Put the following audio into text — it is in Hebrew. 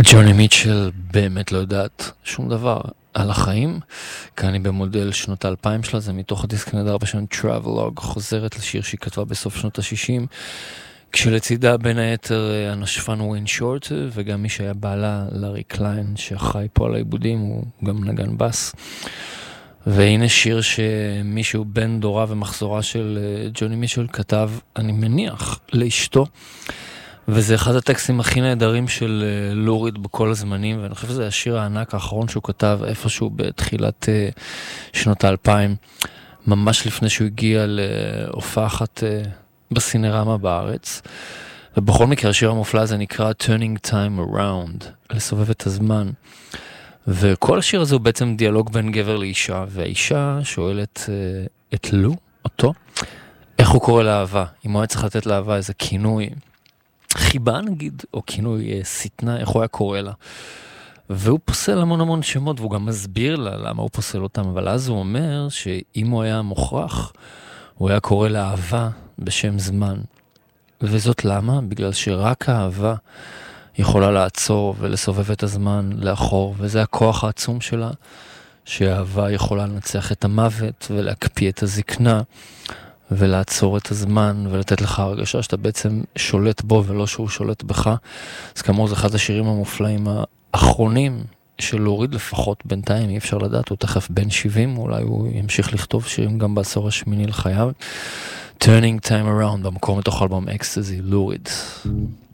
ג'וני מיטשל באמת לא יודעת שום דבר על החיים. כאן היא במודל שנות ה-2000 שלה, זה מתוך הדיסק נהדר בשם Travelogue, חוזרת לשיר שהיא כתבה בסוף שנות ה-60, כשלצידה בין היתר הנשפן ווין שורט, וגם מי שהיה בעלה לארי קליין, שאחראי פה על העיבודים, הוא גם נגן בס. והנה שיר שמישהו בן דורה ומחזורה של ג'וני מיטשל כתב, אני מניח, לאשתו, וזה אחד הטקסטים הכי נהדרים של לוריד בכל הזמנים, ואני חושב שזה השיר הענק האחרון שהוא כתב איפשהו בתחילת שנות ה-2000, ממש לפני שהוא הגיע להופעה אחת בסינרמה בארץ. ובכל מקרה השיר המופלא הזה נקרא Turning Time Around, לסובב את הזמן. וכל השיר הזה הוא בעצם דיאלוג בין גבר לאישה, והאישה שואלת את לו, אותו, איך הוא קורא לאהבה, אם הוא היה צריך לתת לאהבה איזה כינוי, חיבה נגיד, או כינוי סטנה, איך הוא היה קורא לה. והוא פוסל המון המון שמות, והוא גם מסביר לה למה הוא פוסל אותם, אבל אז הוא אומר שאם הוא היה מוכרח, הוא היה קורא לאהבה בשם זמן. וזאת למה? בגלל שרק האהבה יכולה לעצור ולסובב את הזמן לאחור, וזה הכוח העצום שלה, שהאהבה יכולה לנצח את המוות ולהקפיא את הזקנה, ולעצור את הזמן, ולתת לך הרגשה שאתה בעצם שולט בו, ולא שהוא שולט בך. אז כאמור, זה אחד השירים המופלאים האחרונים, של לוריד לפחות בינתיים, אי אפשר לדעת, הוא תכף בן 70, אולי הוא ימשיך לכתוב שירים גם בעשור השמיני לחייו. Turning Time Around, במקור מתוך אלבום אקסטזי, לוריד.